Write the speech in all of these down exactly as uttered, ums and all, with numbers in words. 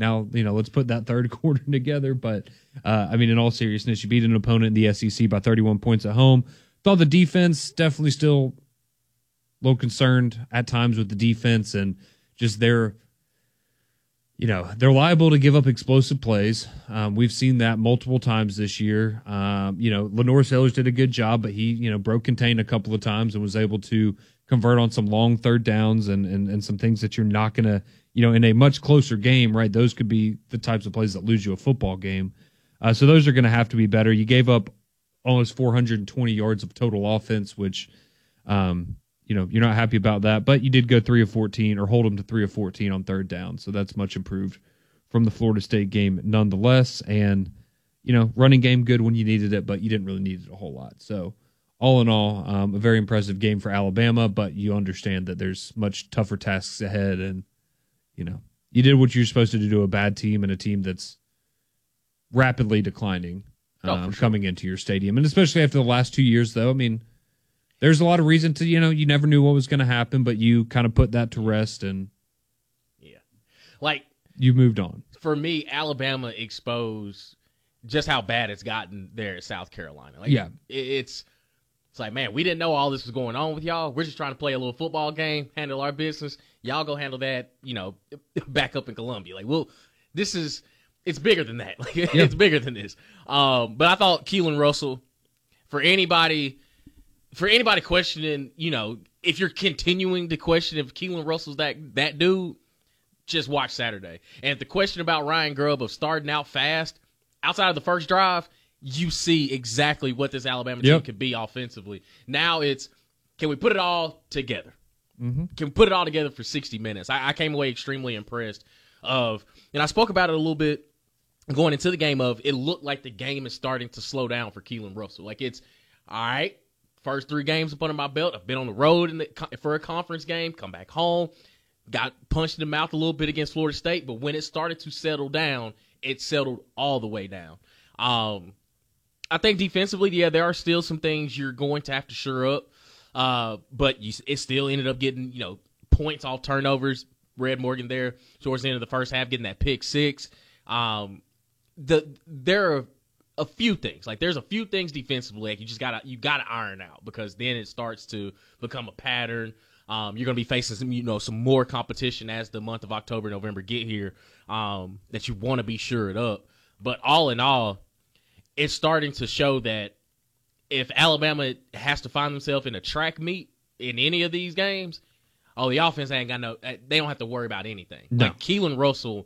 now, you know, let's put that third quarter together. But, uh, I mean, in all seriousness, you beat an opponent in the S E C by thirty-one points at home. Thought the defense definitely still a little concerned at times with the defense and just their, you know, they're liable to give up explosive plays. Um, we've seen that multiple times this year. Um, you know, Lenore Sailors did a good job, but he, you know, broke contain a couple of times and was able to convert on some long third downs and, and, and some things that you're not going to, you know, in a much closer game, right? Those could be the types of plays that lose you a football game. Uh, so those are going to have to be better. You gave up almost four hundred twenty yards of total offense, which, um, you know, you're not happy about that, but you did go three of fourteen or hold them to three of fourteen on third down. So that's much improved from the Florida State game nonetheless. And, you know, running game good when you needed it, but you didn't really need it a whole lot. So all in all, um, a very impressive game for Alabama, but you understand that there's much tougher tasks ahead. And, you know, you did what you're supposed to do to a bad team and a team that's rapidly declining um, oh, sure. coming into your stadium. And especially after the last two years, though, I mean, there's a lot of reason to, you know, you never knew what was going to happen, but you kind of put that to rest and yeah, like you moved on. For me, Alabama exposed just how bad it's gotten there at South Carolina. Like, yeah, it's it's like, man, we didn't know all this was going on with y'all. We're just trying to play a little football game, handle our business. Y'all go handle that, you know, back up in Columbia. Like, well, this is it's bigger than that. Like, yeah. It's bigger than this. Um, but I thought Keelan Russell, for anybody. For anybody questioning, you know, if you're continuing to question if Keelan Russell's that that dude, just watch Saturday. And if the question about Ryan Grubb of starting out fast, outside of the first drive, you see exactly what this Alabama team yep. could be offensively. Now it's, can we put it all together? Mm-hmm. Can we put it all together for sixty minutes? I, I came away extremely impressed of, and I spoke about it a little bit going into the game of, it looked like the game is starting to slow down for Keelan Russell. Like it's, all right, first three games up under my belt. I've been on the road in the, for a conference game, come back home, got punched in the mouth a little bit against Florida State, but when it started to settle down, it settled all the way down. Um, I think defensively, yeah, there are still some things you're going to have to shore up, uh, but you, it still ended up getting, you know, points off turnovers. Red Morgan there towards the end of the first half getting that pick six. Um, the there are a few things. Like there's a few things defensively like you just gotta you gotta iron out because then it starts to become a pattern. Um, you're gonna be facing some you know some more competition as the month of October, November get here um, that you want to be shored up. But all in all, it's starting to show that if Alabama has to find themselves in a track meet in any of these games, oh, the offense ain't got no. They don't have to worry about anything. No. Like Keelan Russell,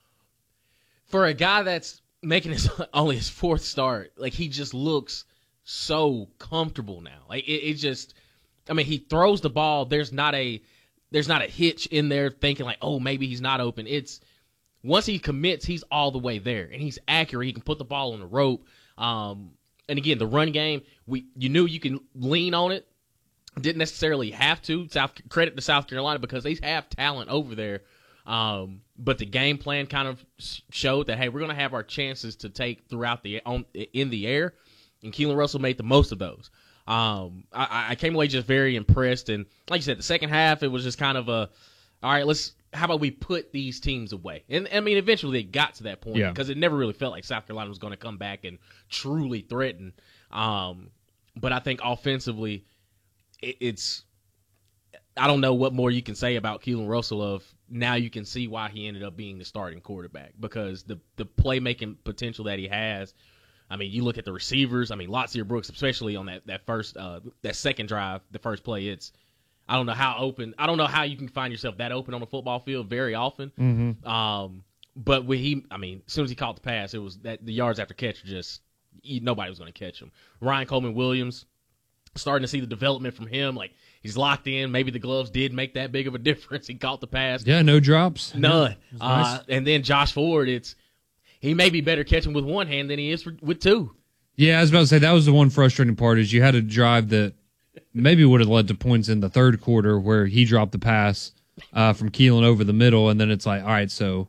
for a guy that's making his only his fourth start, like he just looks so comfortable now. Like it, it just, I mean, he throws the ball. There's not a, there's not a hitch in there thinking like, oh, maybe he's not open. It's once he commits, he's all the way there, and he's accurate. He can put the ball on the rope. Um, and again, the run game, we you knew you can lean on it. Didn't necessarily have to. South credit to South Carolina because they have talent over there. Um, but the game plan kind of showed that, hey, we're going to have our chances to take throughout the on, in the air, and Keelan Russell made the most of those. Um, I, I came away just very impressed, and like you said, the second half it was just kind of a, all right, let's how about we put these teams away? And I mean, eventually they got to that point because yeah. it never really felt like South Carolina was going to come back and truly threaten. Um, but I think offensively, it, it's. I don't know what more you can say about Keelan Russell of now you can see why he ended up being the starting quarterback because the the playmaking potential that he has. I mean, you look at the receivers. I mean, Latzia Brooks, especially on that that first uh, that second drive, the first play. It's I don't know how open. I don't know how you can find yourself that open on the football field very often. Mm-hmm. Um, but when he, I mean, as soon as he caught the pass, it was that the yards after catch were just he, nobody was going to catch him. Ryan Coleman Williams. Starting to see the development from him. Like, he's locked in. Maybe the gloves did make that big of a difference. He caught the pass. Yeah, no drops. None. Yeah, uh, nice. And then Josh Ford, it's he may be better catching with one hand than he is for, with two. Yeah, I was about to say, that was the one frustrating part is you had a drive that maybe would have led to points in the third quarter where he dropped the pass uh, from Keelan over the middle, and then it's like, all right, so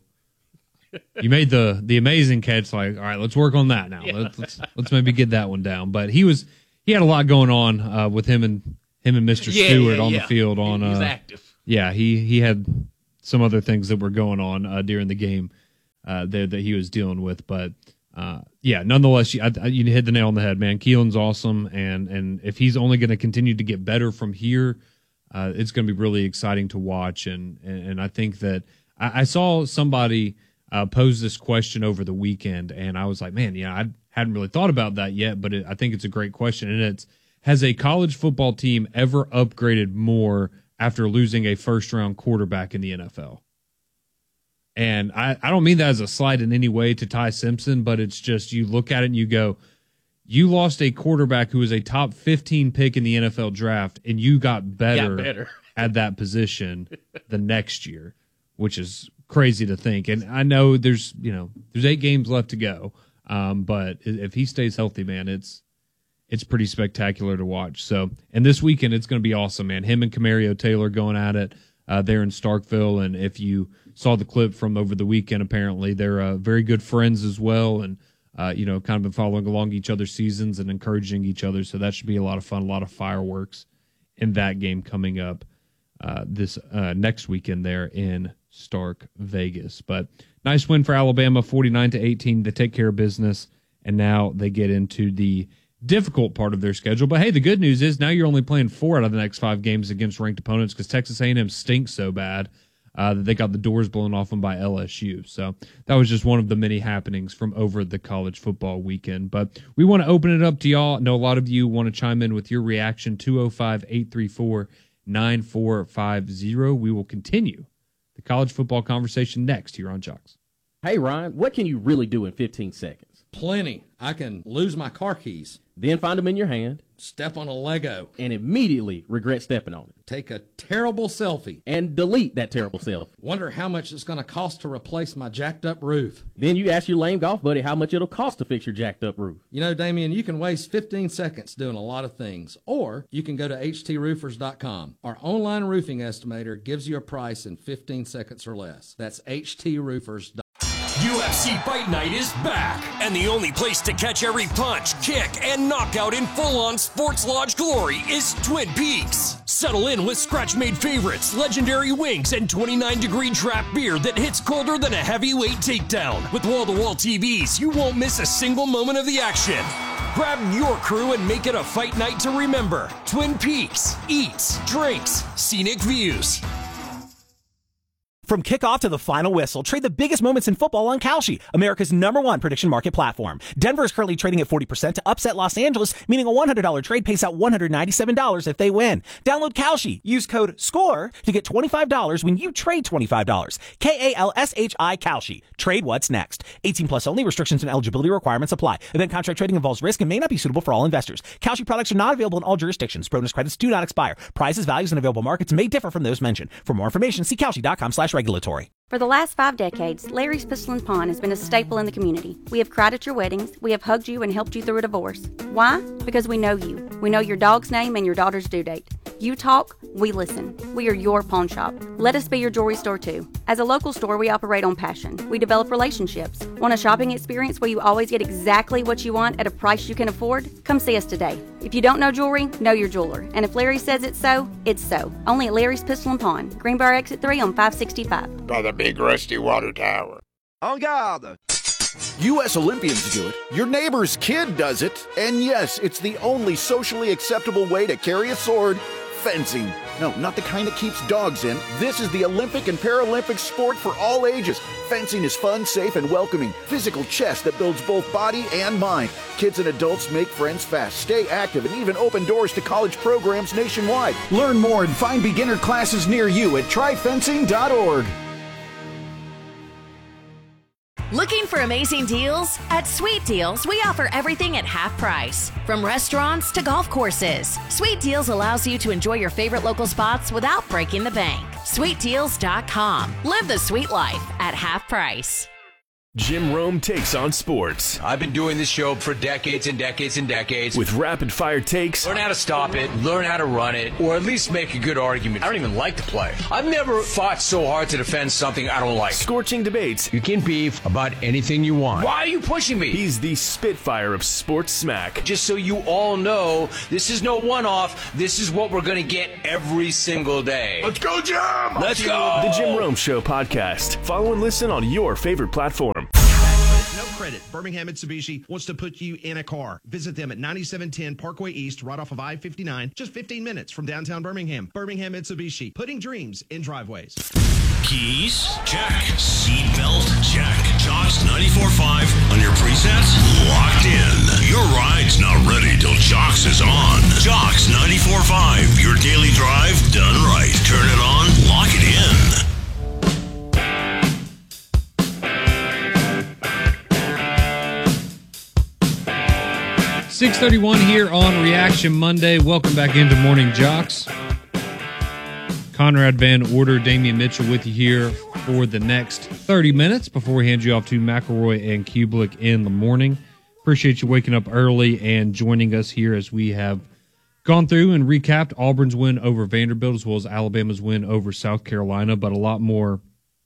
you made the the amazing catch. Like, all right, let's work on that now. Yeah. Let's, let's let's maybe get that one down. But he was – he had a lot going on uh, with him and him and Mister Yeah, Stewart yeah, on yeah. the field. On he's uh, active. Yeah, he he had some other things that were going on uh, during the game. uh, there that he was dealing with. But uh, yeah, nonetheless, you, I, you hit the nail on the head, man. Keelan's awesome, and and if he's only going to continue to get better from here, uh, it's going to be really exciting to watch. And and, and I think that I, I saw somebody uh, pose this question over the weekend, and I was like, man, yeah, I hadn't really thought about that yet, but it, I think it's a great question, and it's, has a college football team ever upgraded more after losing a first-round quarterback in the N F L? And I, I don't mean that as a slight in any way to Ty Simpson, but it's just you look at it and you go, you lost a quarterback who was a top fifteen pick in the N F L draft, and you got better, got better. at that position the next year, which is crazy to think. And I know there's, you know, there's eight games left to go, um, but if he stays healthy, man, it's it's pretty spectacular to watch. So, and this weekend, it's going to be awesome, man. Him and Camario Taylor going at it uh, there in Starkville. And if you saw the clip from over the weekend, apparently they're uh, very good friends as well. And, uh, you know, kind of been following along each other's seasons and encouraging each other. So that should be a lot of fun, a lot of fireworks in that game coming up uh, this uh, next weekend there in Stark Vegas. But nice win for Alabama, forty-nine to eighteen. They take care of business, and now they get into the difficult part of their schedule. But hey, the good news is now you're only playing four out of the next five games against ranked opponents because Texas A and M stinks so bad uh, that they got the doors blown off them by L S U. So that was just one of the many happenings from over the college football weekend. But we want to open it up to y'all. I know a lot of you want to chime in with your reaction. two oh five, eight three four, nine four five zero. We will continue the college football conversation next here on Jocks. Hey, Ryan, what can you really do in fifteen seconds? Plenty. I can lose my car keys, Then find them in your hand step on a Lego, and immediately regret stepping on it. take a terrible selfie, And delete that terrible selfie. wonder how much it's going to cost to replace my jacked up roof. Then you ask your lame golf buddy how much it'll cost to fix your jacked up roof. You know, Damien, you can waste fifteen seconds doing a lot of things, or you can go to H T roofers dot com. Our online roofing estimator gives you a price in fifteen seconds or less. That's H T roofers dot com. U F C Fight Night is back, and the only place to catch every punch, kick, and knockout in full-on Sports Lodge glory is Twin Peaks. Settle in with scratch-made favorites, legendary wings, and twenty-nine degree draft beer that hits colder than a heavyweight takedown. With wall-to-wall T Vs, you won't miss a single moment of the action. Grab your crew and make it a fight night to remember. Twin Peaks. Eats, drinks, scenic views. From kickoff to the final whistle, trade the biggest moments in football on Kalshi, America's number one prediction market platform. Denver is currently trading at forty percent to upset Los Angeles, meaning a one hundred dollars trade pays out one hundred ninety-seven dollars if they win. Download Kalshi. Use code SCORE to get twenty-five dollars when you trade twenty-five dollars. K A L S H I Kalshi. Trade what's next. eighteen plus only. Restrictions and eligibility requirements apply. Event contract trading involves risk and may not be suitable for all investors. Kalshi products are not available in all jurisdictions. Bonus credits do not expire. Prizes, values, and available markets may differ from those mentioned. For more information, see Kalshi dot com slash regulatory. For the last five decades, Larry's Pistol and Pawn has been a staple in the community. We have cried at your weddings. We have hugged you and helped you through a divorce. Why? Because we know you. We know your dog's name and your daughter's due date. You talk, we listen. We are your pawn shop. Let us be your jewelry store too. As a local store, we operate on passion. We develop relationships. Want a shopping experience where you always get exactly what you want at a price you can afford? Come see us today. If you don't know jewelry, know your jeweler. And if Larry says it's so, it's so. Only at Larry's Pistol and Pawn, Greenbrier Exit three on five sixty-five. By the big rusty water tower. En garde! U S Olympians do it, your neighbor's kid does it, and yes, it's the only socially acceptable way to carry a sword: fencing. No, not the kind that keeps dogs in. This is the Olympic and Paralympic sport for all ages. Fencing is fun, safe, and welcoming. Physical chess that builds both body and mind. Kids and adults make friends fast, stay active, and even open doors to college programs nationwide. Learn more and find beginner classes near you at try fencing dot org. Looking for amazing deals? At Sweet Deals, we offer everything at half price. From restaurants to golf courses, Sweet Deals allows you to enjoy your favorite local spots without breaking the bank. sweet deals dot com. Live the sweet life at half price. Jim Rome takes on sports. I've been doing this show for decades and decades and decades. With rapid-fire takes. Learn how to stop it, learn how to run it, or at least make a good argument. I don't even like the play. I've never fought so hard to defend something I don't like. Scorching debates. You can beef about anything you want. Why are you pushing me? He's the Spitfire of sports smack. Just so you all know, this is no one-off. This is what we're going to get every single day. Let's go, Jim! Let's go! The Jim Rome Show podcast. Follow and listen on your favorite platform. No credit. Birmingham Mitsubishi wants to put you in a car. Visit them at ninety-seven ten Parkway East, right off of I fifty-nine, just fifteen minutes from downtown Birmingham. Birmingham Mitsubishi, putting dreams in driveways. Keys? Check. Seatbelt? Check. Jocks ninety-four point five on your presets? Locked in. Your ride's not ready till Jocks is on. Jocks ninety-four point five. Your daily drive done right. Turn it on. Lock it in. six thirty-one here on Reaction Monday. Welcome back into Morning Jocks. Conrad Van Order, Damian Mitchell with you here for the next thirty minutes before we hand you off to McElroy and Kublik in the morning. Appreciate you waking up early and joining us here as we have gone through and recapped Auburn's win over Vanderbilt as well as Alabama's win over South Carolina, but a lot more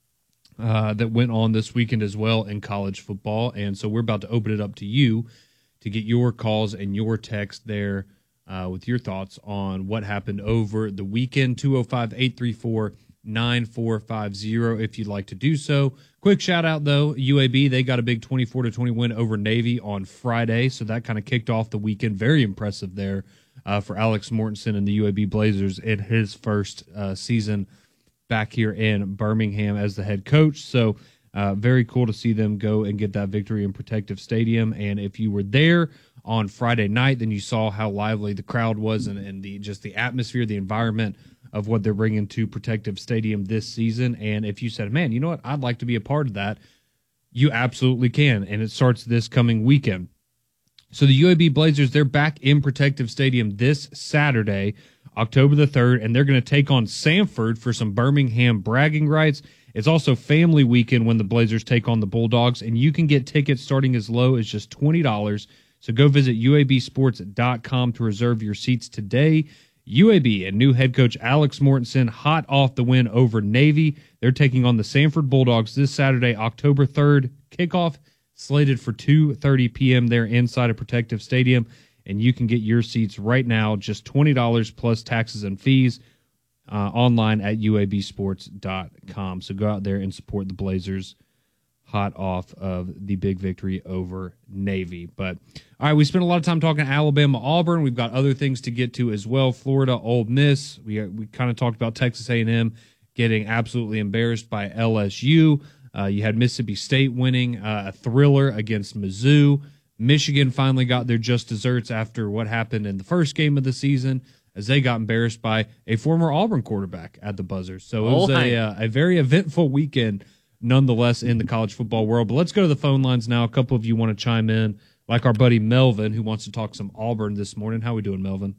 uh, that went on this weekend as well in college football. And so we're about to open it up to you to get your calls and your text there uh, with your thoughts on what happened over the weekend. two oh five, eight three four, nine four five zero if you'd like to do so. Quick shout out, though, U A B, they got a big twenty-four to twenty win over Navy on Friday, so that kind of kicked off the weekend. Very impressive there uh, for Alex Mortensen and the U A B Blazers in his first uh, season back here in Birmingham as the head coach. So Uh, very cool to see them go and get that victory in Protective Stadium. And if you were there on Friday night, then you saw how lively the crowd was and, and the just the atmosphere, the environment of what they're bringing to Protective Stadium this season. And if you said, man, you know what, I'd like to be a part of that, you absolutely can. And it starts this coming weekend. So the U A B Blazers, they're back in Protective Stadium this Saturday, October the third, and they're going to take on Samford for some Birmingham bragging rights. It's also family weekend when the Blazers take on the Bulldogs, and you can get tickets starting as low as just twenty dollars. So go visit U A B sports dot com to reserve your seats today. U A B and new head coach Alex Mortensen, hot off the win over Navy. They're taking on the Samford Bulldogs this Saturday, October third. Kickoff slated for two thirty p.m. there inside of Protective Stadium, and you can get your seats right now, just twenty dollars plus taxes and fees. Uh, online at U A B sports dot com. So go out there and support the Blazers hot off of the big victory over Navy. But, all right, we spent a lot of time talking Alabama, Auburn. We've got other things to get to as well. Florida, Ole Miss. We we kind of talked about Texas A and M getting absolutely embarrassed by L S U. Uh, you had Mississippi State winning uh, a thriller against Mizzou. Michigan finally got their just desserts after what happened in the first game of the season, as they got embarrassed by a former Auburn quarterback at the buzzer. So it was oh, a, uh, a very eventful weekend, nonetheless, in the college football world. But let's go to the phone lines now. A couple of you want to chime in, like our buddy Melvin, who wants to talk some Auburn this morning. How we doing, Melvin?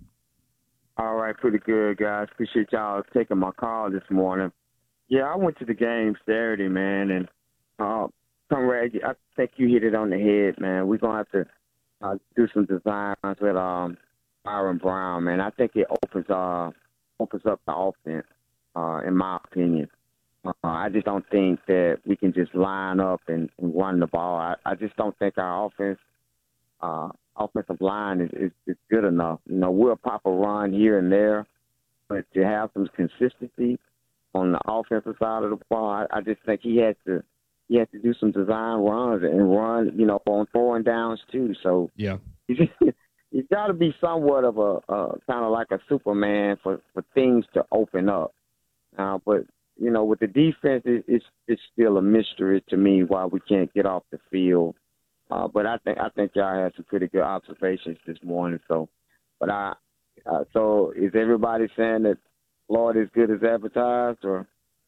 All right, pretty good, guys. Appreciate y'all taking my call this morning. Yeah, I went to the game Saturday, man, and uh, Conrad, I think you hit it on the head, man. We're going to have to uh, do some designs with um. Byron Brown, man. I think it opens uh opens up the offense, uh, in my opinion. Uh, I just don't think that we can just line up and, and run the ball. I, I just don't think our offense, uh, offensive line is, is, is good enough. You know, we'll pop a run here and there, but to have some consistency on the offensive side of the ball, I, I just think he has to he has to do some design runs and run, you know, on throwing downs too. So yeah. He's got to be somewhat of a uh, kind of like a Superman for, for things to open up. Uh, but, you know, with the defense, it, it's it's still a mystery to me why we can't get off the field. Uh, but I think I think y'all had some pretty good observations this morning. So, but I uh, so is everybody saying that Florida is good as advertised, or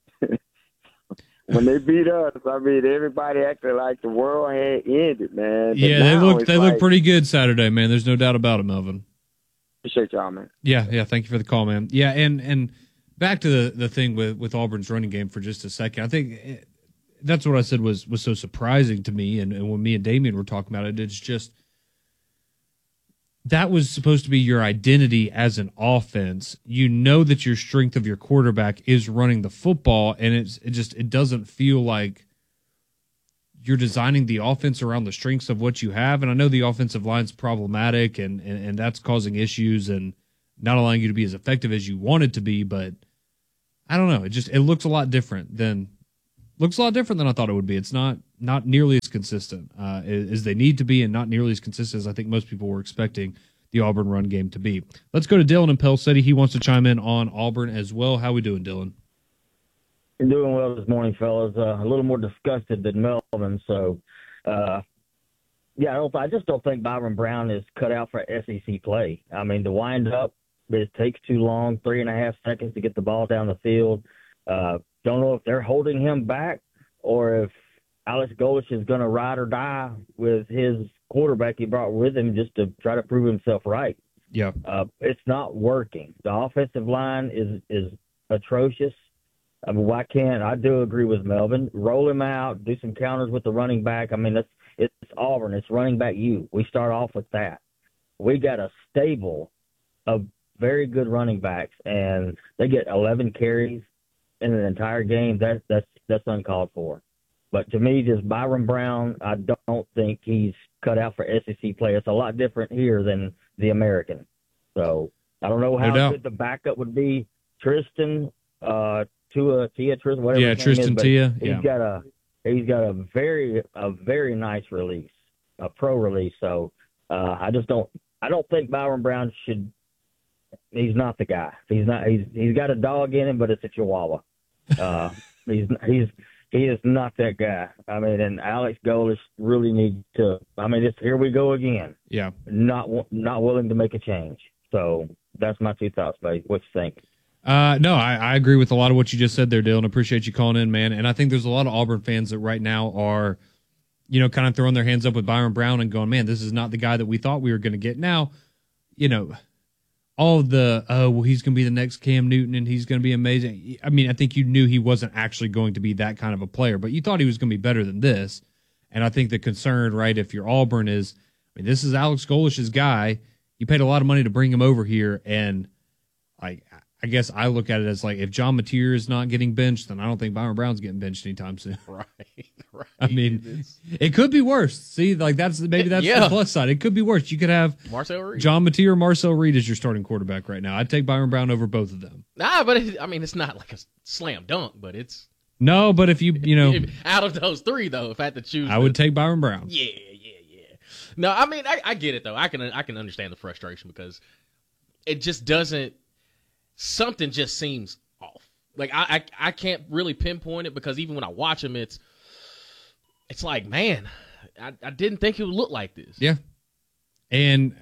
when they beat us, I mean, everybody acted like the world had ended, man. But yeah, they look they like, look pretty good Saturday, man. There's no doubt about it, Melvin. Appreciate y'all, man. Yeah, yeah. Thank you for the call, man. Yeah, and and back to the, the thing with, with Auburn's running game for just a second. I think it, that's what I said was was so surprising to me. And, and when me and Damien were talking about it, it's just that was supposed to be your identity as an offense. You know that your strength of your quarterback is running the football, and it's it just it doesn't feel like you're designing the offense around the strengths of what you have. And I know the offensive line's problematic, and, and, and that's causing issues and not allowing you to be as effective as you want it to be. But I don't know. It just it looks a lot different than looks a lot different than I thought it would be. It's not not nearly as consistent uh, as they need to be, and not nearly as consistent as I think most people were expecting the Auburn run game to be. Let's go to Dylan in Pell City. He wants to chime in on Auburn as well. How we doing, Dylan? You're doing well this morning, fellas. Uh, a little more disgusted than Melvin. So, uh, yeah, I don't. I just don't think Byron Brown is cut out for S E C play. I mean, to wind up, it takes too long, three and a half seconds to get the ball down the field. Uh, don't know if they're holding him back or if Alex Golesh is going to ride or die with his quarterback he brought with him just to try to prove himself right. Yeah, uh, it's not working. The offensive line is is atrocious. I mean, why can't I do agree with Melvin? Roll him out, do some counters with the running back. I mean, that's it's Auburn. It's running back you. We start off with that. We got a stable of very good running backs, and they get eleven carries in an entire game. That that's that's uncalled for. But to me, just Byron Brown, I don't think he's cut out for S E C play. It's a lot different here than the American. So I don't know how No good the backup would be. Tristan. Uh, Tua, Tia, Tristan, whatever. Yeah, his name Tristan is, Tia. He's Yeah. got a he's got a very a very nice release, a pro release. So uh, I just don't I don't think Byron Brown should. He's not the guy. He's not. He's he's got a dog in him, but it's a Chihuahua. Uh, he's he's he is not that guy. I mean, and Alex Golesh really needs to. I mean, it's here we go again. Yeah. Not not willing to make a change. So that's my two thoughts, buddy. What you think? Uh, no, I, I agree with a lot of what you just said there, Dylan. Appreciate you calling in, man. And I think there's a lot of Auburn fans that right now are, you know, kind of throwing their hands up with Byron Brown and going, man, this is not the guy that we thought we were going to get. Now, you know, all of the, oh, well, he's going to be the next Cam Newton and he's going to be amazing. I mean, I think you knew he wasn't actually going to be that kind of a player, but you thought he was going to be better than this. And I think the concern, right, if you're Auburn is, I mean, this is Alex Golesh's guy. You paid a lot of money to bring him over here, and like, I guess I look at it as like if John Mateer is not getting benched, then I don't think Byron Brown's getting benched anytime soon. Right, right. I mean, it's, it could be worse. See, like that's maybe that's yeah. the plus side. It could be worse. You could have Marcel Reed. John Mateer or Marcel Reed as your starting quarterback right now. I'd take Byron Brown over both of them. Nah, but it, I mean, it's not like a slam dunk, but it's no. But if you you know out of those three though, if I had to choose, I would take Byron Brown. Yeah, yeah, yeah. No, I mean, I, I get it though. I can I can understand the frustration because it just doesn't. Something just seems off. Like I, I, I can't really pinpoint it because even when I watch him, it's, it's like, man, I, I didn't think it would look like this. Yeah, and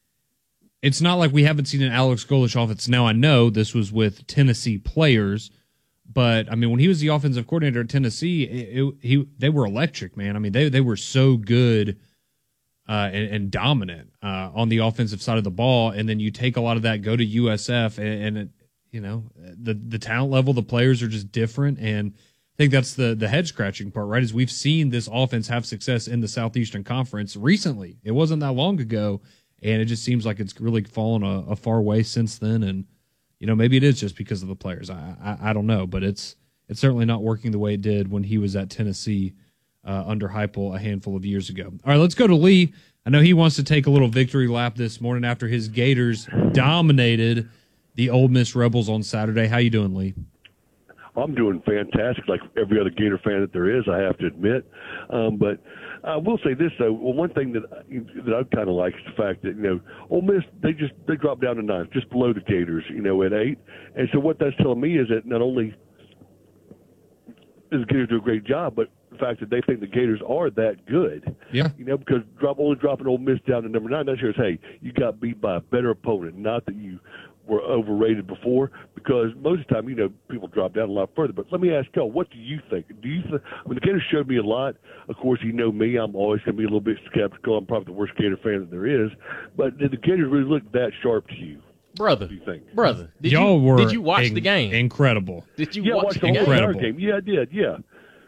it's not like we haven't seen an Alex Golesh offense. Now I know this was with Tennessee players, but I mean when he was the offensive coordinator at Tennessee, it, it, he they were electric, man. I mean they they were so good. Uh, and, and dominant uh, on the offensive side of the ball, and then you take a lot of that, go to U S F, and, and it, you know the the talent level, the players are just different, and I think that's the the head scratching part, right? Is we've seen this offense have success in the Southeastern Conference recently. It wasn't that long ago, and it just seems like it's really fallen a, a far way since then. And you know maybe it is just because of the players. I I, I don't know, but it's it's certainly not working the way it did when he was at Tennessee. Uh, under Heupel a handful of years ago. All right, let's go to Lee. I know he wants to take a little victory lap this morning after his Gators dominated the Ole Miss Rebels on Saturday. How you doing, Lee? I'm doing fantastic, like every other Gator fan that there is, I have to admit. Um, but I will say this, though. Well, one thing that that I kind of like is the fact that, you know, Ole Miss, they just they dropped down to ninth, just below the Gators, you know, at eight. And so what that's telling me is that not only does the Gators do a great job, but the fact that they think the Gators are that good. Yeah. You know, because drop only dropping Ole Miss down to number nine, that shows, hey, you got beat by a better opponent, not that you were overrated before, because most of the time, you know, people drop down a lot further. But let me ask y'all, what do you think? Do you th- I mean, the Gators showed me a lot. Of course, you know me. I'm always going to be a little bit skeptical. I'm probably the worst Gator fan that there is. But did the Gators really look that sharp to you? Brother, what do you think? Brother, did y'all you, were did you watch in- the game? Incredible. Did you yeah, watch I watched the the game? whole entire Incredible. game. Yeah, I did. Yeah.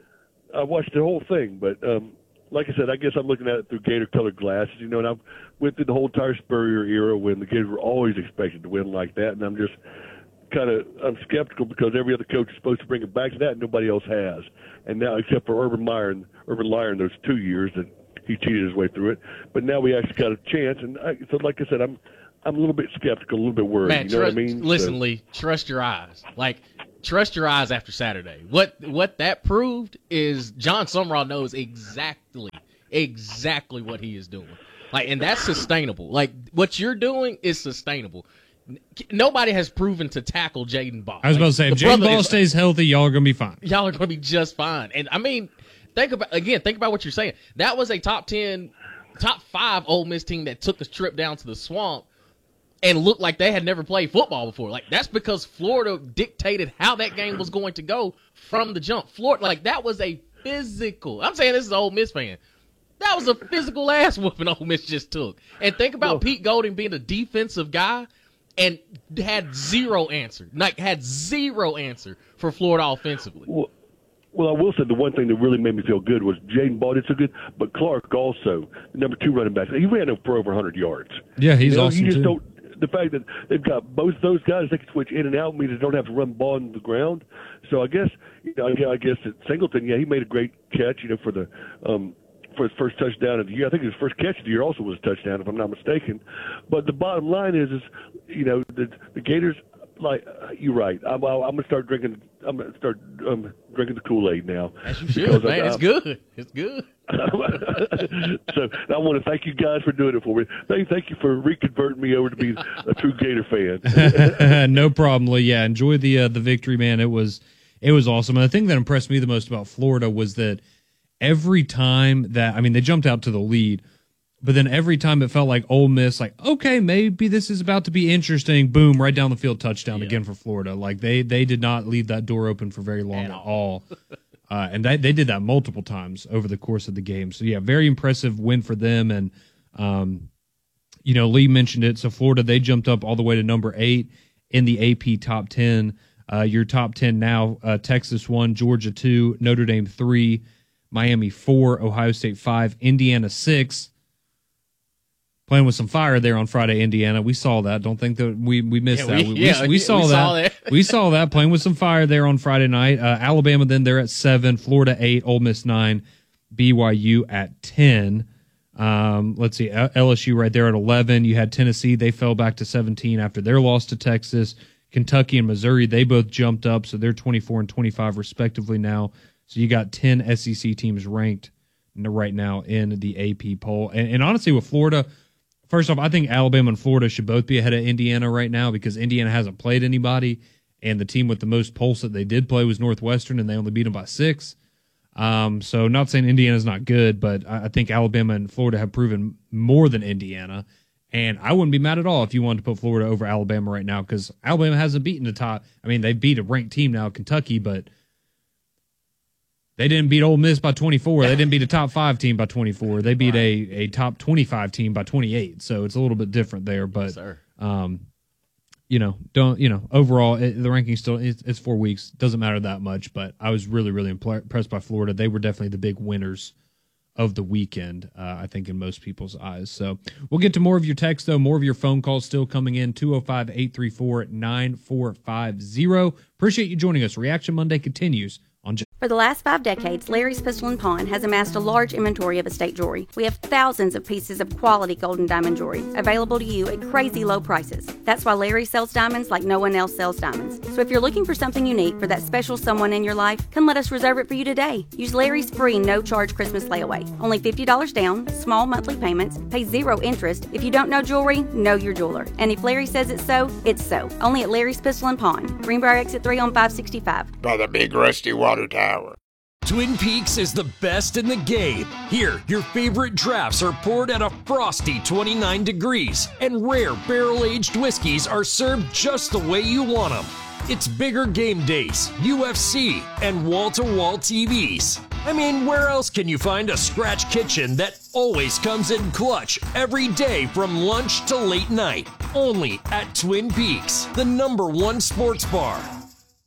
I watched the whole thing, but um, like I said, I guess I'm looking at it through Gator-colored glasses, you know, and I went through the whole entire Spurrier era when the Gators were always expected to win like that, and I'm just kind of I'm skeptical because every other coach is supposed to bring it back to that, and nobody else has. And now, except for Urban Meyer and Urban Meyer in those two years that he cheated his way through it, but now we actually got a chance. And I, so, like I said, I'm I'm a little bit skeptical, a little bit worried. Man, you know trust, what I mean? Listen, so, Lee, trust your eyes. Like, trust your eyes after Saturday. What what that proved is John Sumrall knows exactly, exactly what he is doing. Like, and that's sustainable. Like, what you're doing is sustainable. Nobody has proven to tackle Jaden Ball. I was about to say, if Jaden Ball stays healthy, y'all are going to be fine. Y'all are going to be just fine. And, I mean, think about, again, think about what you're saying. That was a top ten, top five Ole Miss team that took a trip down to the swamp and looked like they had never played football before. Like, that's because Florida dictated how that game was going to go from the jump. Florida, like, that was a physical. I'm saying this is an Ole Miss fan. That was a physical ass whooping Ole Miss just took. And think about well, Pete Golding being a defensive guy and had zero answer. Like, had zero answer for Florida offensively. Well, well, I will say the one thing that really made me feel good was Jaden Ball did so good, but Clark also, the number two running back, he ran for over one hundred yards. Yeah, he's you know, awesome you just too. Don't, the fact that they've got both those guys, they can switch in and out, means they don't have to run the ball on the ground. So I guess, you know, I guess that Singleton, yeah, he made a great catch, you know, for the um, for his first touchdown of the year. I think his first catch of the year also was a touchdown, if I'm not mistaken. But the bottom line is, is you know, the, the Gators, like you're right. I'm, I'm going to start drinking. I'm going to start um, drinking the Kool-Aid now. As you should, man. I, it's good. It's good. So I want to thank you guys for doing it for me. Thank, thank you for reconverting me over to be a true Gator fan. No problem, Lee. Yeah, enjoy the uh, the victory, man. It was it was awesome. And the thing that impressed me the most about Florida was that every time that, I mean, they jumped out to the lead, but then every time it felt like Ole Miss, like, okay, maybe this is about to be interesting. Boom, right down the field, touchdown yeah. again for Florida. Like, they they did not leave that door open for very long at, at all. Uh, and they, they did that multiple times over the course of the game. So, yeah, very impressive win for them. And, um, you know, Lee mentioned it. So, Florida, they jumped up all the way to number eight in the A P top ten. Uh, your top ten now, uh, Texas one, Georgia two, Notre Dame three, Miami four, Ohio State five, Indiana six. Playing with some fire there on Friday, Indiana. We saw that. Don't think that we, we missed yeah, that. We, we, yeah, we, we saw we that. Saw that. We saw that. Playing with some fire there on Friday night. Uh, Alabama then they're at seven, Florida eight, Ole Miss nine, B Y U at ten. Um, let's see, L S U right there at eleven. You had Tennessee. They fell back to seventeen after their loss to Texas. Kentucky and Missouri, they both jumped up, so they're twenty-four and twenty-five respectively now. So you got ten S E C teams ranked right now in the A P poll. And, and honestly, with Florida, first off, I think Alabama and Florida should both be ahead of Indiana right now because Indiana hasn't played anybody, and the team with the most pulse that they did play was Northwestern, and they only beat them by six. Um, so not saying Indiana's not good, but I, I think Alabama and Florida have proven more than Indiana. And I wouldn't be mad at all if you wanted to put Florida over Alabama right now because Alabama hasn't beaten the top. I mean, they beat a ranked team now, Kentucky, but they didn't beat Ole Miss by twenty-four. They didn't beat a top five team by twenty-four. They beat a, a top twenty-five team by twenty-eight. So it's a little bit different there. But, yes, um, you know, don't you know? Overall, it, the ranking still it's, it's four weeks. Doesn't matter that much. But I was really, really impressed by Florida. They were definitely the big winners of the weekend, uh, I think, in most people's eyes. So we'll get to more of your text, though, more of your phone calls still coming in, two oh five, eight three four, nine four five zero. Appreciate you joining us. Reaction Monday continues on For the last five decades, Larry's Pistol and Pawn has amassed a large inventory of estate jewelry. We have thousands of pieces of quality gold and diamond jewelry available to you at crazy low prices. That's why Larry sells diamonds like no one else sells diamonds. So if you're looking for something unique for that special someone in your life, come let us reserve it for you today. Use Larry's free no-charge Christmas layaway. Only fifty dollars down, small monthly payments, pay zero interest. If you don't know jewelry, know your jeweler. And if Larry says it's so, it's so. Only at Larry's Pistol and Pawn. Greenbrier Exit three on five sixty-five. By the big rusty water tower. Twin Peaks is the best in the game. Here, your favorite drafts are poured at a frosty twenty-nine degrees, and rare barrel-aged whiskeys are served just the way you want them. It's bigger game days, U F C, and wall-to-wall T Vs. I mean, where else can you find a scratch kitchen that always comes in clutch every day from lunch to late night? Only at Twin Peaks, the number one sports bar.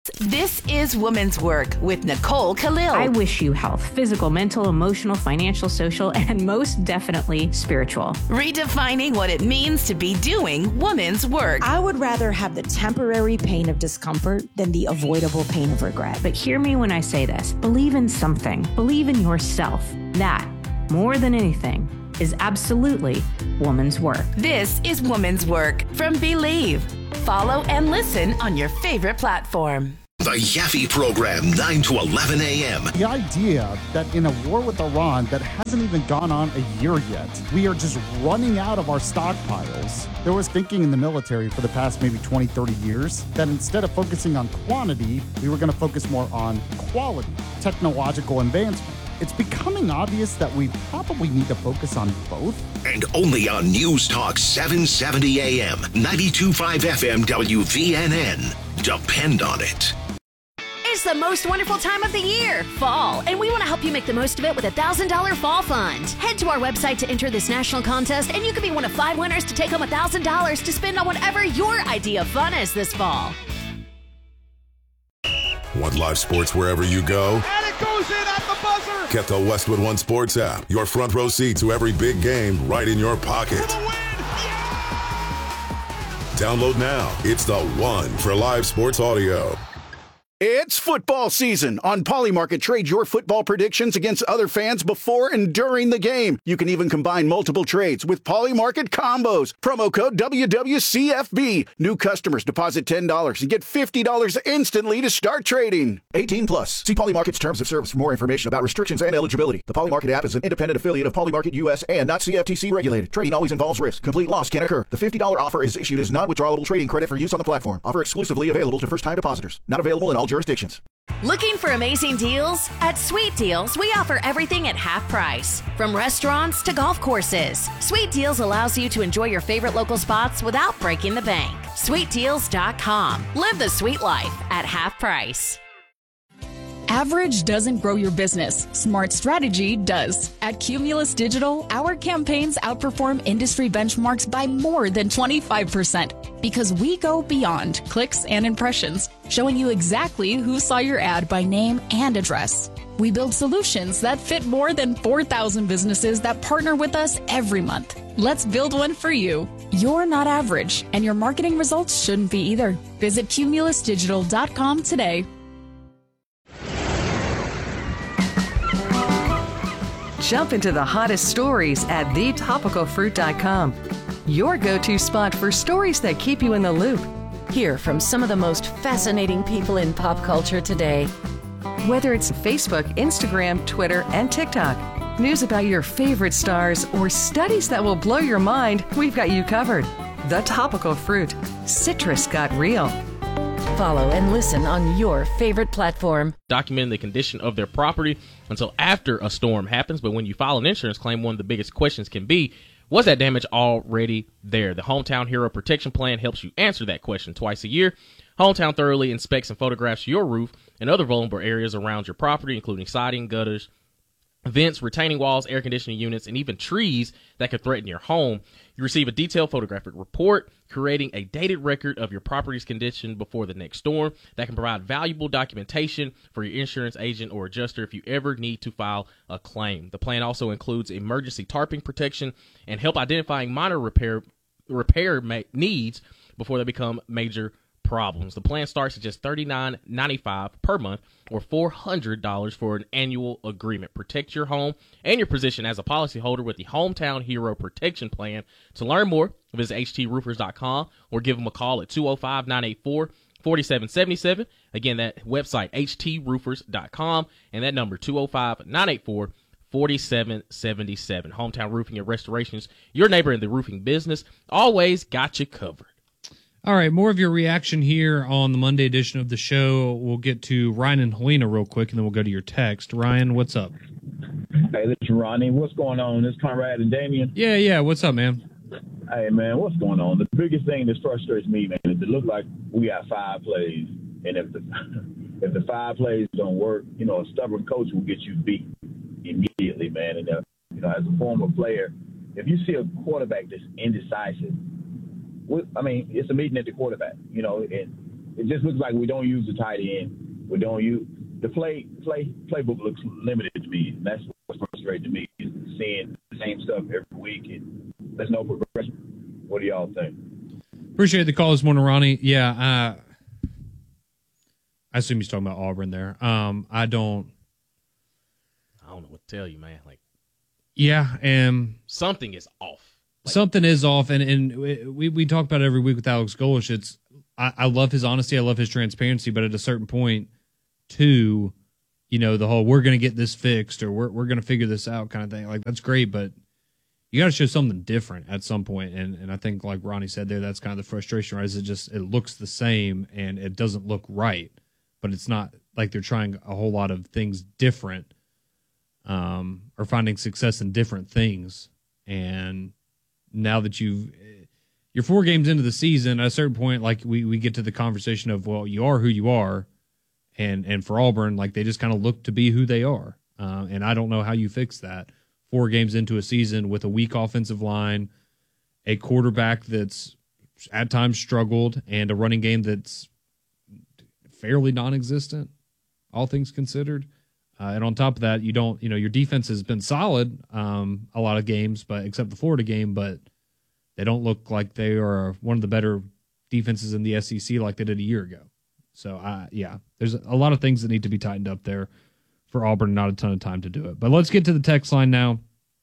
This is Women's Work with Nicole Khalil. I wish you health, physical, mental, emotional, financial, social, and most definitely spiritual. Redefining what it means to be doing women's work. I would rather have the temporary pain of discomfort than the avoidable pain of regret. But hear me when I say this. Believe in something. Believe in yourself. That, more than anything, is absolutely woman's work. This is Women's Work from Believe. Follow and listen on your favorite platform. The Yaffe Program, nine to eleven a.m. The idea that in a war with Iran that hasn't even gone on a year yet, we are just running out of our stockpiles. There was thinking in the military for the past maybe twenty, thirty years that instead of focusing on quantity, we were going to focus more on quality, technological advancement. It's becoming obvious that we probably need to focus on both. And only on News Talk seven seventy A M, ninety-two point five F M W V N N. Depend on it. It's the most wonderful time of the year, fall, and we want to help you make the most of it with a one thousand dollars Fall Fund. Head to our website to enter this national contest, and you could be one of five winners to take home one thousand dollars to spend on whatever your idea of fun is this fall. Want live sports wherever you go? And it goes in at the buzzer! Get the Westwood One Sports app. Your front row seat to every big game right in your pocket. Download now. It's the one for live sports audio. It's football season. On Polymarket, trade your football predictions against other fans before and during the game. You can even combine multiple trades with Polymarket combos. Promo code W W C F B. New customers deposit ten dollars and get fifty dollars instantly to start trading. eighteen plus. See Polymarket's terms of service for more information about restrictions and eligibility. The Polymarket app is an independent affiliate of Polymarket U S and not C F T C regulated. Trading always involves risk. Complete loss can occur. The fifty dollars offer is issued as non-withdrawable trading credit for use on the platform. Offer exclusively available to first-time depositors. Not available in all jurisdictions. Looking for amazing deals? At Sweet Deals, we offer everything at half price. From restaurants to golf courses, Sweet Deals allows you to enjoy your favorite local spots without breaking the bank. sweet deals dot com. Live the sweet life at half price. Average doesn't grow your business. Smart strategy does. At Cumulus Digital, our campaigns outperform industry benchmarks by more than twenty-five percent because we go beyond clicks and impressions, showing you exactly who saw your ad by name and address. We build solutions that fit more than four thousand businesses that partner with us every month. Let's build one for you. You're not average, and your marketing results shouldn't be either. Visit cumulus digital dot com today. Jump into the hottest stories at the topical fruit dot com. Your go-to spot for stories that keep you in the loop. Hear from some of the most fascinating people in pop culture today. Whether it's Facebook, Instagram, Twitter, and TikTok, news about your favorite stars, or studies that will blow your mind, we've got you covered. The Topical Fruit. Citrus got real. Follow and listen on your favorite platform. Documenting the condition of their property until after a storm happens. But when you file an insurance claim, one of the biggest questions can be, was that damage already there? The Hometown Hero Protection Plan helps you answer that question twice a year. Hometown thoroughly inspects and photographs your roof and other vulnerable areas around your property, including siding, gutters, vents, retaining walls, air conditioning units, and even trees that could threaten your home. You receive a detailed photographic report, creating a dated record of your property's condition before the next storm that can provide valuable documentation for your insurance agent or adjuster if you ever need to file a claim. The plan also includes emergency tarping protection and help identifying minor repair repair ma- needs before they become major problems. The plan starts at just thirty-nine ninety-five per month or four hundred dollars for an annual agreement. Protect your home and your position as a policyholder with the Hometown Hero Protection Plan. To learn more, visit h t roofers dot com or give them a call at two oh five, nine eight four, four seven seven seven. Again, that website, h t roofers dot com, and that number, two oh five, nine eight four, four seven seven seven. Hometown Roofing and Restorations, your neighbor in the roofing business, always got you covered. All right, more of your reaction here on the Monday edition of the show. We'll get to Ryan and Helena real quick, and then we'll go to your text. Ryan, what's up? Hey, this is Ronnie. What's going on? This is Conrad and Damien. Yeah, yeah. What's up, man? Hey, man, what's going on? The biggest thing that frustrates me, man, is it look like we got five plays, and if the if the five plays don't work, you know, a stubborn coach will get you beat immediately, man. And uh, you know, as a former player, if you see a quarterback that's indecisive, I mean, it's a meeting at the quarterback, you know, and it just looks like we don't use the tight end. We don't use the play play playbook looks limited to me. And that's what's frustrating to me is seeing the same stuff every week and there's no progression. What do y'all think? Appreciate the call this morning, Ronnie. Yeah, uh, I assume he's talking about Auburn there. Um, I don't. I don't know what to tell you, man. Like, yeah, and something is off. Like, something is off, and and we we talk about it every week with Alex Golesh. It's I, I love his honesty, I love his transparency, but at a certain point, too, you know, the whole we're going to get this fixed or we're we're going to figure this out kind of thing. Like, that's great, but you got to show something different at some point. And and I think, like Ronnie said there, that's kind of the frustration, right? Is it just it looks the same and it doesn't look right, but it's not like they're trying a whole lot of things different, um, or finding success in different things. And now that you've you're four games into the season, at a certain point, like we, we get to the conversation of, well, you are who you are. And and for Auburn, like they just kind of look to be who they are. Uh, and I don't know how you fix that. Four games into a season with a weak offensive line, a quarterback that's at times struggled, and a running game that's fairly non-existent, all things considered. Uh, and on top of that, you don't, you know, your defense has been solid um, a lot of games, but except the Florida game, but they don't look like they are one of the better defenses in the S E C like they did a year ago. So, uh, yeah, there's a lot of things that need to be tightened up there for Auburn. Not a ton of time to do it. But let's get to the text line now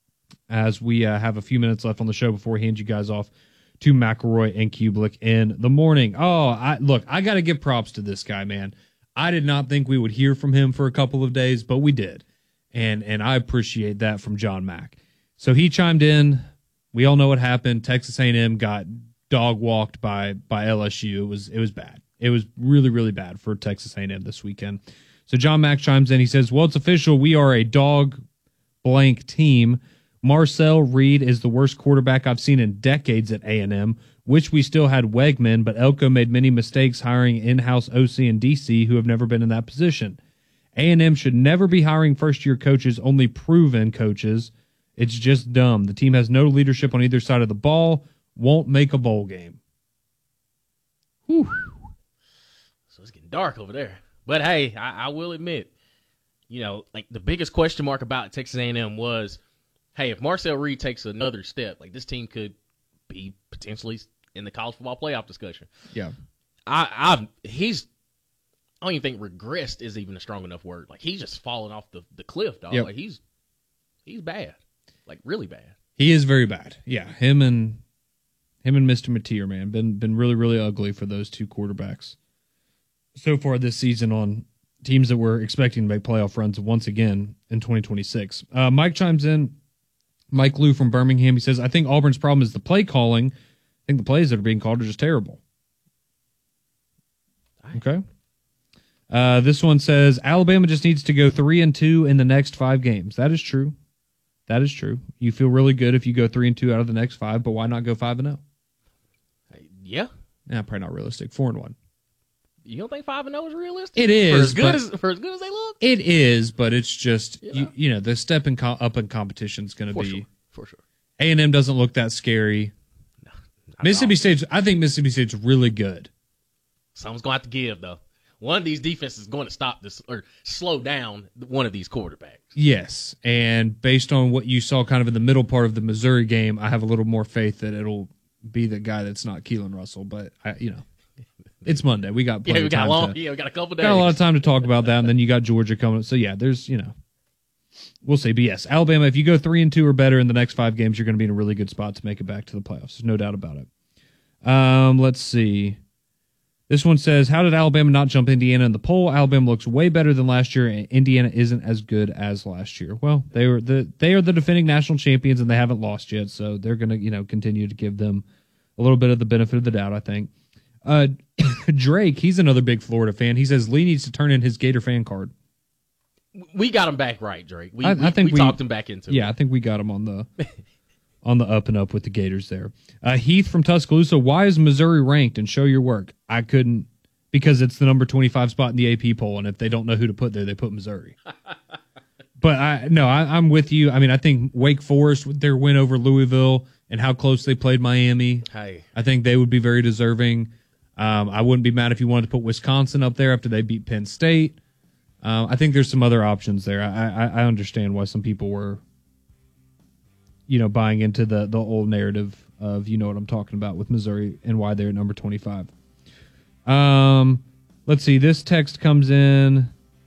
as we uh, have a few minutes left on the show before we hand you guys off to McElroy and Kublik in the morning. Oh, I look, I got to give props to this guy, man. I did not think we would hear from him for a couple of days, but we did. And and I appreciate that from John Mack. So he chimed in. We all know what happened. Texas A and M got dog walked by by L S U. It was it was bad. It was really, really bad for Texas A and M this weekend. So John Mack chimes in. He says, well, it's official. We are a dog blank team. Marcel Reed is the worst quarterback I've seen in decades at A and M. Wish we still had Wegman, but Elko made many mistakes hiring in-house O C and D C who have never been in that position. A and M should never be hiring first-year coaches, only proven coaches. It's just dumb. The team has no leadership on either side of the ball, won't make a bowl game. Whew. So it's getting dark over there. But, hey, I, I will admit, you know, like the biggest question mark about Texas A and M was, hey, if Marcel Reed takes another step, like this team could be potentially in the college football playoff discussion. Yeah. I, I've he's I don't even think regressed is even a strong enough word. Like he's just falling off the, the cliff, dog. Yep. Like he's he's bad. Like really bad. He is very bad. Yeah. Him and him and Mister Mateer, man, been been really, really ugly for those two quarterbacks so far this season on teams that were expecting to make playoff runs once again in twenty twenty-six. Uh, Mike chimes in. Mike Lou from Birmingham, he says, I think Auburn's problem is the play calling. I think the plays that are being called are just terrible. Okay. Uh, this one says, Alabama just needs to go three and two in the next five games. That is true. That is true. You feel really good if you go three and two out of the next five, but why not go five and oh? Yeah. Yeah, probably not realistic. Four and one. You don't think five and zero is realistic? It is for as good but, as for as good as they look. It is, but it's just Yeah. you, you know the step in co- up in competition is going to For be sure. For sure. A and M doesn't look that scary. Mississippi State's I think Mississippi State's really good. Someone's going to have to give though. One of these defenses is going to stop this or slow down one of these quarterbacks. Yes, and based on what you saw kind of in the middle part of the Missouri game, I have a little more faith that it'll be the guy that's not Keelan Russell. But I, you know, it's Monday. We got plenty Yeah, we of got time long. to, Yeah, we got a couple days. got a lot of time to talk about that, and then you got Georgia coming. So yeah, there's you know, we'll see. But yes, Alabama. If you go three and two or better in the next five games, you're going to be in a really good spot to make it back to the playoffs. There's no doubt about it. Um, let's see. This one says, how did Alabama not jump Indiana in the poll? Alabama looks way better than last year, and Indiana isn't as good as last year. Well, they were the they are the defending national champions, and they haven't lost yet, so they're going to you know continue to give them a little bit of the benefit of the doubt, I think. Uh, Drake, he's another big Florida fan. He says Lee needs to turn in his Gator fan card. We got him back right, Drake. We, I, we, I think we, we talked him back into yeah, it. I think we got him on the on the up and up with the Gators there. Uh, Heath from Tuscaloosa, why is Missouri ranked? And show your work. I couldn't. Because it's the number twenty-five spot in the A P poll, and if they don't know who to put there, they put Missouri. But I no, I, I'm with you. I mean, I think Wake Forest with their win over Louisville and how close they played Miami. Hey. I think they would be very deserving. Um, I wouldn't be mad if you wanted to put Wisconsin up there after they beat Penn State. Uh, I think there's some other options there. I, I, I understand why some people were, you know, buying into the, the old narrative of, you know what I'm talking about with Missouri and why they're at number twenty-five. Um, let's see. This text comes in.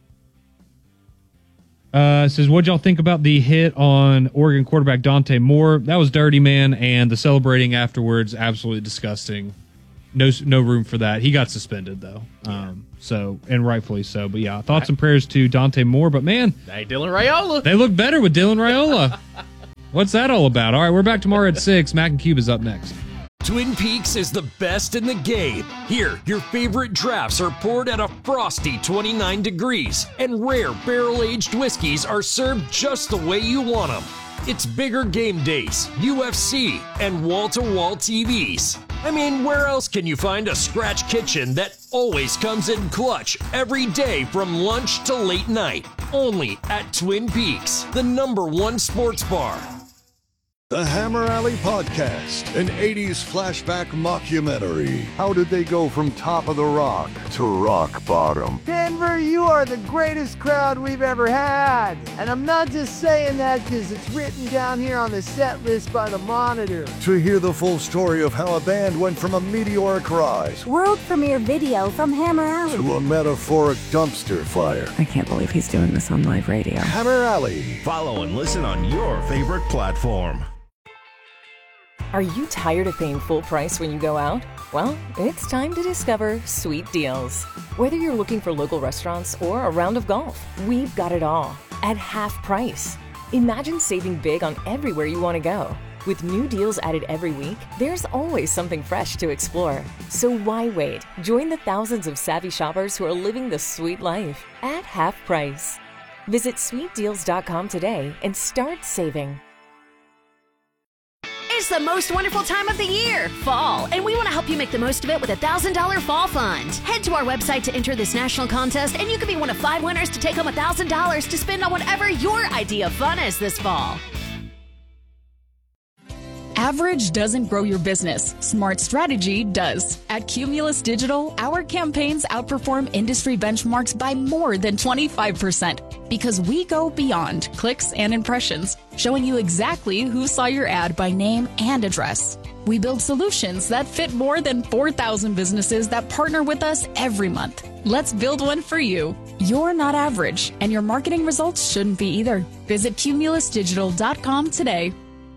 Uh, it says, what'd y'all think about the hit on Oregon quarterback Dante Moore? That was dirty, man, and the celebrating afterwards, absolutely disgusting. No, no room for that. He got suspended though, um, so and rightfully so. But yeah, thoughts and prayers to Dante Moore. But man, hey, Dylan Raiola, they look better with Dylan Raiola. What's that all about? All right, we're back tomorrow at six. Mac and Cube is up next. Twin Peaks is the best in the game. Here, your favorite drafts are poured at a frosty twenty-nine degrees, and rare barrel-aged whiskeys are served just the way you want them. It's bigger game days, U F C, and wall-to-wall T Vs. I mean, where else can you find a scratch kitchen that always comes in clutch every day from lunch to late night? Only at Twin Peaks, the number one sports bar. The Hammer Alley Podcast, an eighties flashback mockumentary. How did they go from top of the rock to rock bottom? Denver, you are the greatest crowd we've ever had. And I'm not just saying that because it's written down here on the set list by the Monitor. To hear the full story of how a band went from a meteoric rise, world premiere video from Hammer Alley, to a metaphoric dumpster fire. I can't believe he's doing this on live radio. Hammer Alley. Follow and listen on your favorite platform. Are you tired of paying full price when you go out? Well, it's time to discover Sweet Deals. Whether you're looking for local restaurants or a round of golf, we've got it all at half price. Imagine saving big on everywhere you want to go. With new deals added every week, there's always something fresh to explore. So why wait? Join the thousands of savvy shoppers who are living the sweet life at half price. Visit sweet deals dot com today and start saving. It's the most wonderful time of the year, fall, and we want to help you make the most of it with a one thousand dollars Fall Fund. Head to our website to enter this national contest, and you can be one of five winners to take home one thousand dollars to spend on whatever your idea of fun is this fall. Average doesn't grow your business. Smart strategy does. At Cumulus Digital, our campaigns outperform industry benchmarks by more than twenty-five percent because we go beyond clicks and impressions, showing you exactly who saw your ad by name and address. We build solutions that fit more than four thousand businesses that partner with us every month. Let's build one for you. You're not average, and your marketing results shouldn't be either. Visit cumulus digital dot com today.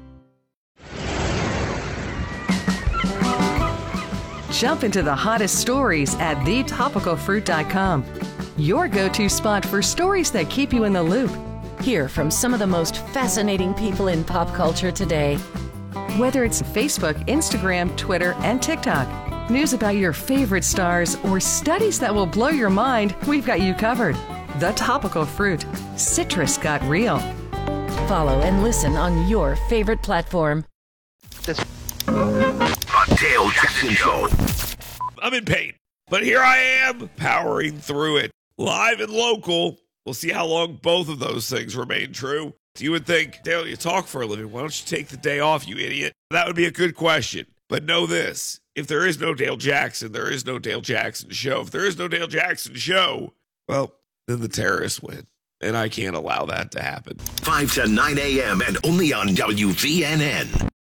Jump into the hottest stories at the topical fruit dot com. Your go-to spot for stories that keep you in the loop. Hear from some of the most fascinating people in pop culture today. Whether it's Facebook, Instagram, Twitter, and TikTok, news about your favorite stars, or studies that will blow your mind, we've got you covered. The Topical Fruit. Citrus got real. Follow and listen on your favorite platform. The Dale Jackson Show. I'm in pain, but here I am powering through it. Live and local. We'll see how long both of those things remain true. You would think, Dale, you talk for a living. Why don't you take the day off, you idiot? That would be a good question. But know this. If there is no Dale Jackson, there is no Dale Jackson Show. If there is no Dale Jackson Show, well, then the terrorists win. And I can't allow that to happen. five to nine a.m. and only on W V N N.